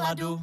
náladu.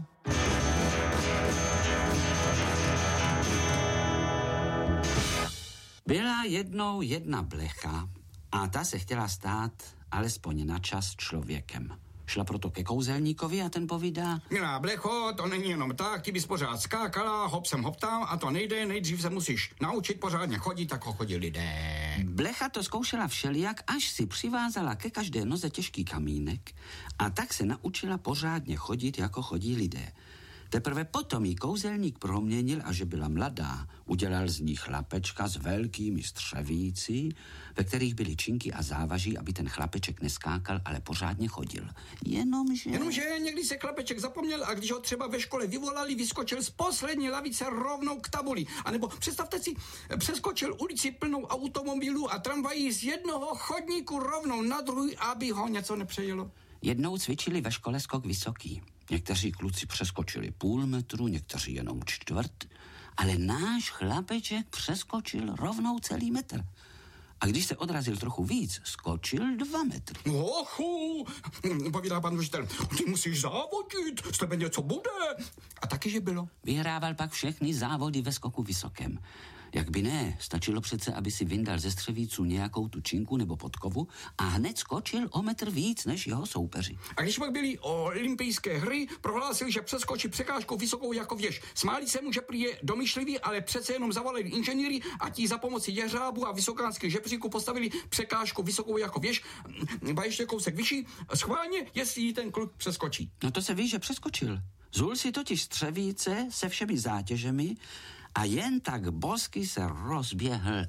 Byla jednou jedna blecha a ta se chtěla stát alespoň na čas člověkem. Šla proto ke kouzelníkovi a ten povídá: Milá blecho, to není jenom tak, ty bys pořád skákala, hop sem hop tam a to nejde, nejdřív se musíš naučit pořádně chodit, jako chodí lidé. Blecha to zkoušela všelijak, až si přivázala ke každé noze těžký kamínek a tak se naučila pořádně chodit, jako chodí lidé. Teprve potom jí kouzelník proměnil a že byla mladá, udělal z ní chlapečka s velkými střevíci, ve kterých byly činky a závaží, aby ten chlapeček neskákal, ale pořádně chodil. Jenomže Někdy se chlapeček zapomněl a když ho třeba ve škole vyvolali, vyskočil z poslední lavice rovnou k tabuli. A nebo představte si, přeskočil ulici plnou automobilů a tramvají z jednoho chodníku rovnou na druhý, aby ho něco nepřejelo. jednou cvičili ve škole skok vysoký. Někteří kluci přeskočili 0,5 metru, někteří jenom 1/4, ale náš chlapeček přeskočil rovnou celý metr. A když se odrazil trochu víc, skočil 2 metry. Ochu, povídá pan učitel, ty musíš závodit, z tebe něco bude. A taky, že bylo. Vyhrával pak všechny závody ve skoku vysokém. Jak by ne, stačilo přece, aby si vyndal ze střevíců nějakou tu činku nebo podkovu a hned skočil o metr víc než jeho soupeři. A když pak byly olympijské hry, prohlásil, že přeskočí překážku vysokou jako věž. Smálit se mu, že prý je domyšlivý, ale přece jenom zavolali inženýry a ti za pomoci jeřábu a vysokánských žebříků postavili překážku vysokou jako věž, a ještě kousek vyšší, schválně, jestli ji ten kluk přeskočí. No to se ví, že přeskočil. Zul si totiž střevíce se všemi zátěžemi a jen tak bosky se rozběhl.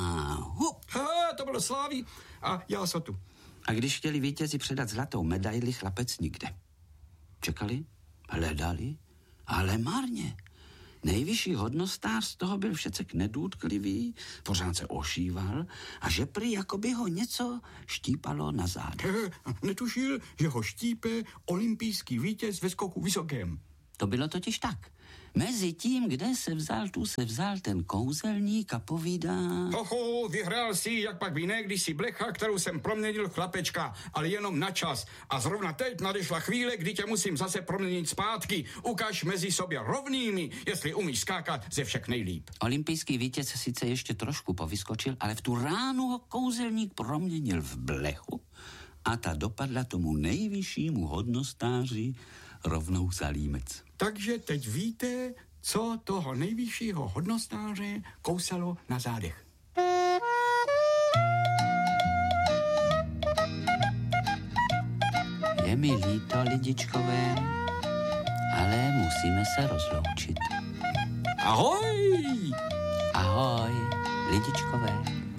To bylo slávy a já jsem tu. A když chtěli vítězi předat zlatou medaili, chlapec nikde. Čekali, hledali, ale marně. Nejvyšší hodnostář z toho byl všecek nedůtklivý, pořád se ošíval a že prý jakoby ho něco štípalo na zádech. Netušil, že ho štípe olympijský vítěz ve skoku vysokém. To bylo totiž tak. Mezi tím, kde se vzal ten kouzelník a povídá: Vyhrál si, jak pak by ne, když si blecha, kterou jsem proměnil chlapečka, ale jenom na čas. A zrovna teď nadešla chvíle, kdy tě musím zase proměnit zpátky. Ukaž mezi sobě rovnými, jestli umíš skákat ze všech nejlíp. Olympijský vítěz sice ještě trošku povyskočil, ale v tu ránu ho kouzelník proměnil v blechu a ta dopadla tomu nejvyššímu hodnostáři rovnou za límec. Takže teď víte, co toho nejvyššího hodnostáře kousalo na zádech. Je mi líto, lidičkové, ale musíme se rozloučit. Ahoj! Ahoj, lidičkové.